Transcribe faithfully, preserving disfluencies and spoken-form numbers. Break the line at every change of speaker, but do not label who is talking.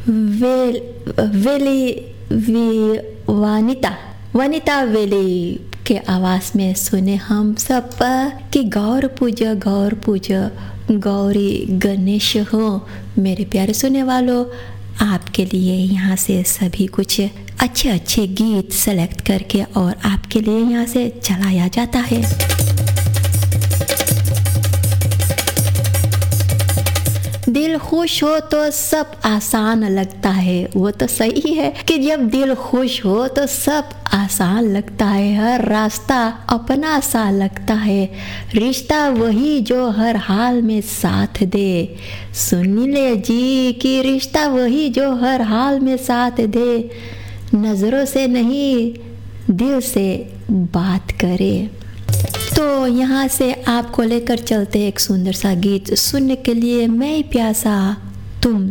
Well वेली V वानिता Vanita वेली के आवाज़ में सुने हम सब कि गौर पूजा गौर पूजा गौरी गणेश हो। मेरे प्यारे सुनने वालों, आपके लिए यहाँ से सभी कुछ अच्छे अच्छे गीत सेलेक्ट करके और आपके लिए यहाँ से चलाया जाता है। दिल खुश हो तो सब आसान लगता है। वो तो सही है कि जब दिल खुश हो तो सब आसान लगता है, हर रास्ता अपना सा लगता है। रिश्ता वही जो हर हाल में साथ दे। सुन ले जी कि रिश्ता वही जो हर हाल में साथ दे। नज़रों से नहीं दिल से बात करे। तो यहाँ से आपको लेकर चलते एक सुंदर सा गीत सुनने के लिए। मैं प्यासा तुम